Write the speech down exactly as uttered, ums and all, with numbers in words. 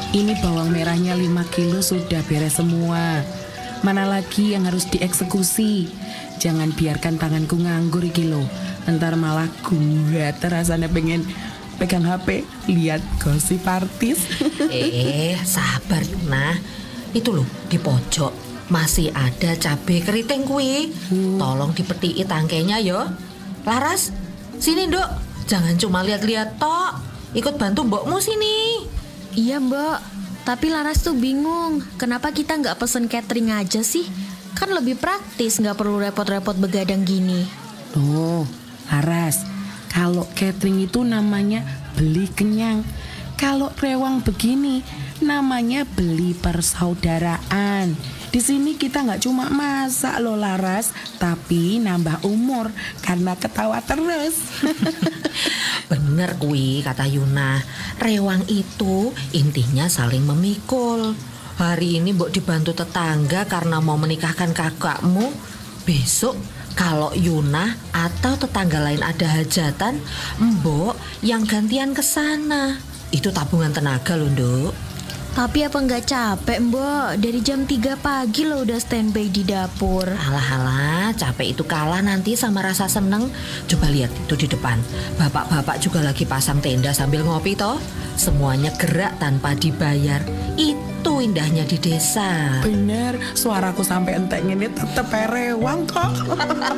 Ini bawang merahnya lima kilo sudah beres semua. Mana lagi yang harus dieksekusi? Jangan biarkan tanganku nganggur iki lo. Ntar malah gue terasanya pengen pegang H P, lihat gosip artis. Eh, sabar Yuna. Itu loh, di pojok masih ada cabai keriting kuwi. Hmm. Tolong dipetii tangkainya yo. Laras, sini Nduk. Jangan cuma lihat-lihat tok. Ikut bantu mbokmu sini. Iya Mbak, tapi Laras tuh bingung. Kenapa kita nggak pesen catering aja sih? Kan lebih praktis, nggak perlu repot-repot begadang gini. Tuh, Laras, kalau catering itu namanya beli kenyang. Kalau rewang begini, namanya beli persaudaraan. Di sini kita nggak cuma masak loh Laras, tapi nambah umur karena ketawa terus. Bener kuwi kata Yuna. Rewang itu intinya saling memikul. Hari ini mbok dibantu tetangga karena mau menikahkan kakakmu. Besok kalau Yuna atau tetangga lain ada hajatan, mbok yang gantian ke sana. Itu tabungan tenaga loh, Nduk. Tapi apa nggak capek Mbak? Dari jam tiga pagi lo udah standby di dapur. Alah-alah, capek itu kalah nanti sama rasa seneng. Coba lihat itu di depan. Bapak-bapak juga lagi pasang tenda sambil ngopi toh. Semuanya gerak tanpa dibayar. Itu indahnya di desa. Bener, suaraku sampai entek ini tetep rewang kok.